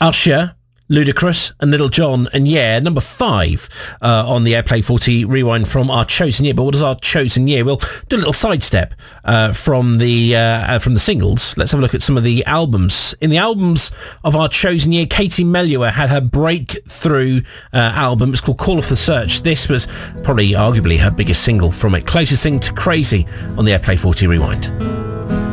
Usher, Ludacris and Little John, and yeah, number 5 on the Airplay 40 Rewind from our chosen year. But what is our chosen year? We'll do a little sidestep from the singles. Let's have a look at some of the albums. In the albums of our chosen year, Katie Melua had her breakthrough album. It's called Call Off the Search. This was probably arguably her biggest single from it. Closest thing to Crazy on the Airplay 40 Rewind.